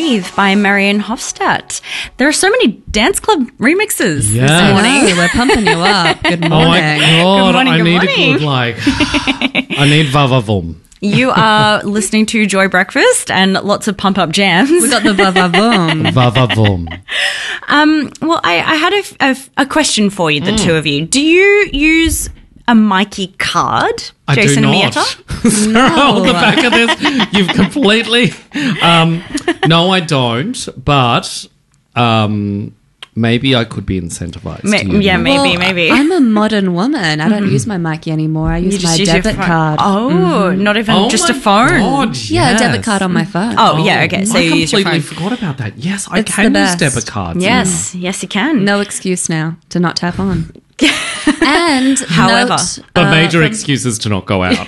Breathe by Marianne Hofstadt. There are so many dance club remixes this Yes. morning. We're pumping you up. Good morning. Oh my God, Good morning, I good need morning. a good, I need va-va-voom. You are listening to Joy Breakfast and lots of pump-up jams. We got the va-va-boom. Va-va-voom. Well, I had a question for you, the two of you. Do you use a Mikey card, I Jason do and not. Mieta? Sarah, on the back of this, you've completely... no, I don't, but maybe I could be incentivized. to use Yeah, it. maybe. I'm a modern woman. I don't use my Mikey anymore. I use my your debit phone. card. Oh, not even Oh just my a phone. God, Yeah, a yes. debit card on my phone. Oh, yeah, okay. So I you use your completely phone. forgot about that. Yes, I It's can the use best. debit cards. Yes, yes, you can. No excuse now to not tap on. And However. But major excuses to not go out.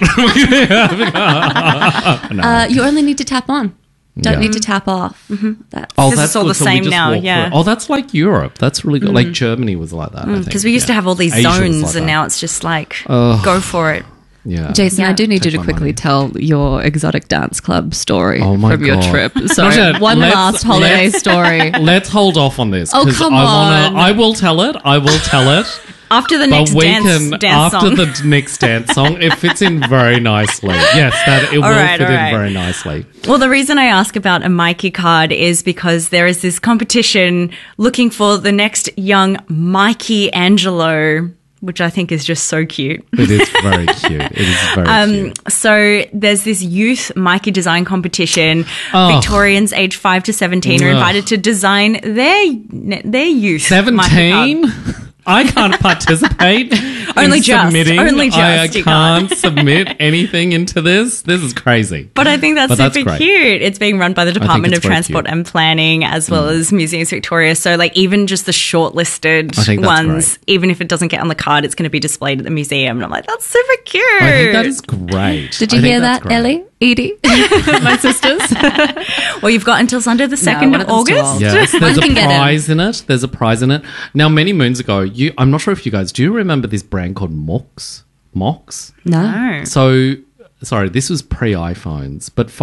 you only need to tap on. Don't Yeah. need to tap off. That's Oh, This is all good. the So we same just now, walk yeah. through. Oh, that's like Europe. That's really good. Like Germany was like that. Because we used to have all these Asia was zones like and that. now it's just like, go for it. Yeah. Jason, I do need you Take to my quickly money. tell your exotic dance club story Oh my from your God. trip. Sorry, Bridget, one let's- last holiday let's- story. Let's hold off on this. Oh, 'cause come I on. I will tell it. I will tell it. After the But next we dance can, after song. the next dance song, it fits in very nicely. Yes, that it will right, fit all in right. very nicely. Well, the reason I ask about a Mikey card is because there is this competition looking for the next young Mikey Angelo, which I think is just so cute. It is very cute. It is very cute. So there's this youth Mikey design competition. Oh. Victorians aged 5 to 17 are Ugh. invited to design their youth Mikey card. 17? I can't participate. Only in just. submitting. Only just, I you can't submit anything into this. This is crazy. But I think that's But that's super great. cute. It's being run by the Department it's of very Transport cute. and Planning as well as Museums Victoria. So like even just the shortlisted I think that's ones, great. even if it doesn't get on the card, it's going to be displayed at the museum. And I'm like, that's super cute. I think that is great. Did you I think hear that's that, great. Ellie? Edie? My sisters? Well, you've got until Sunday the 2nd one of of them's too August. old. Yes, One there's a can get prize in it. There's a prize in it. Now, many moons ago, I'm not sure if you guys do you remember this brand called Mox? Mox? No. Oh. So, sorry, this was pre-iPhones, but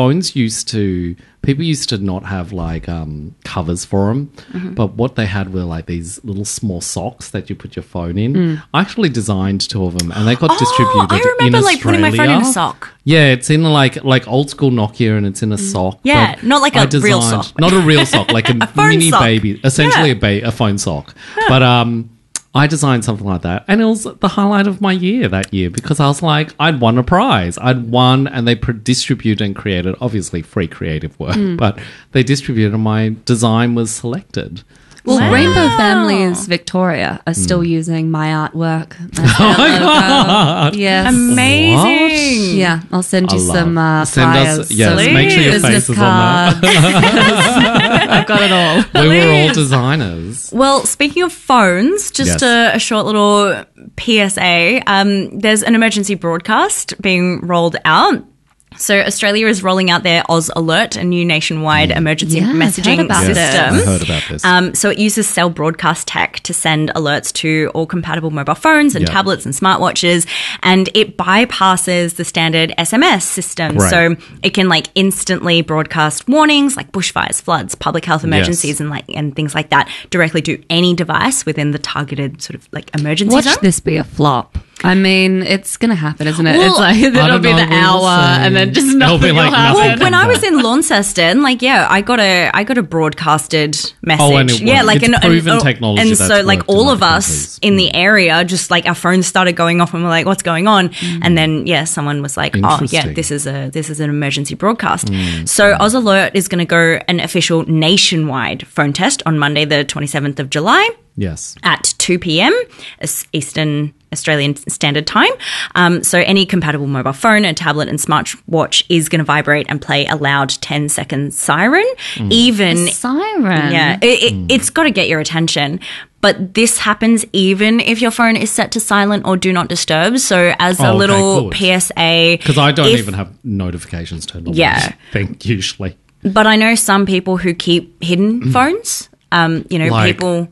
people used to not have like covers for them, Mm-hmm. but what they had were like these little small socks that you put your phone in. I actually designed 2 of them, and they got distributed Mm. I remember in like putting my phone in a Australia. sock. Yeah, it's in like old school Nokia, and it's in a sock. Yeah, but not like I a real sock. Not a real sock, like a, phone mini sock. baby, essentially Yeah. a phone sock. But I designed something like that, and it was the highlight of my year that year because I was like, I'd won a prize. I'd won, and they distributed and created, obviously free creative work, but they distributed, and my design was selected. Well, Wow. Rainbow Families Victoria are still using my artwork. Oh my God. Yes. Amazing. Yeah, I'll send you I some love- send us- flyers. yes, some make sure your business face is on cards. I've got it all. We were all designers. Well, speaking of phones, just Yes. a short little PSA. There's an emergency broadcast being rolled out. So Australia is rolling out their Oz Alert, a new nationwide emergency Yeah, I've messaging heard about system. this. I heard about this. So it uses cell broadcast tech to send alerts to all compatible mobile phones and Yeah. tablets and smartwatches, and it bypasses the standard SMS system. Right. So it can like instantly broadcast warnings like bushfires, floods, public health emergencies, and things like that directly to any device within the targeted sort of like emergency Watch zone. this be a flop. I mean, it's going to happen, isn't it? Well, it's like, I it'll don't be know, the we'll hour see. and then just It'll nothing be like will happen. nothing. Well, when I was in Launceston, like I got a broadcasted message. Oh, and it yeah, worked. like It's proven technology and that's so like worked in all other of us countries. in the area, just like our phones started going off, and we're like, "What's going on?" And then someone was like, "Oh, yeah, Interesting. this is an emergency broadcast." So Oz Alert is going to go an official nationwide phone test on Monday, the 27th of July. Yes. At 2 p.m. Eastern Australian Standard Time. So any compatible mobile phone, a tablet and smartwatch is going to vibrate and play a loud 10-second siren. Even Siren. yeah, it's got to get your attention. But this happens even if your phone is set to silent or do not disturb. So as a Oh, okay, little good. PSA. Because I don't if- even have notifications turned on. Yeah. Thing usually. But I know some people who keep hidden phones. Like- People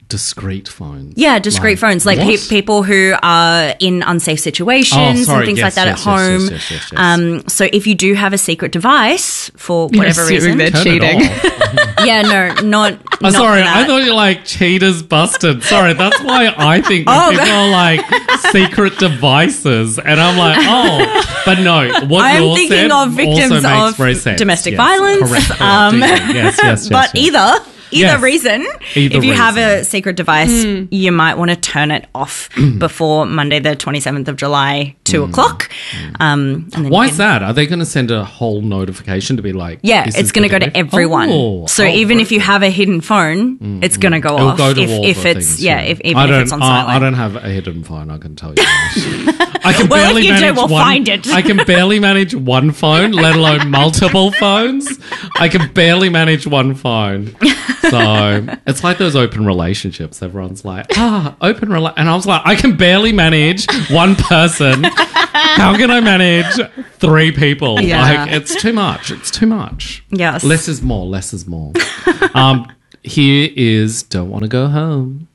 discreet phones. Yeah, discreet phones, like what? people who are in unsafe situations and things like that at home. Yes. So if you do have a secret device for whatever assuming reason, they're Turn it cheating. off. yeah, no, not. I'm not sorry, for that. I thought you were like cheaters busted. Sorry, that's why I think when Oh, people are like secret devices, and I'm like, oh, but no, what I'm you're thinking said of victims also makes of very sense. domestic Yes, violence, correct, yes, but either Yes. reason, Either if you have a reason. secret device, you might want to turn it off before Monday, the 27th of July, 2 o'clock. And then Why you is can- that? Are they going to send a whole notification to be like, Yeah, this it's is going to go the to date? everyone. Oh, So oh, even if you great. have a hidden phone, it's going to go It'll off go to all if the it's things, if I don't, it's on I silent. don't have a hidden phone, I can tell you that. I can Well, if barely you do, manage we'll one, find it. I can barely manage one phone, let alone multiple phones. I can barely manage one phone. So it's like those open relationships. Everyone's like, open and I was like, I can barely manage one person. How can I manage 3 people? Yeah. Like, it's too much. It's too much. Yes. Less is more. Less is more. Here is Don't Want to Go Home.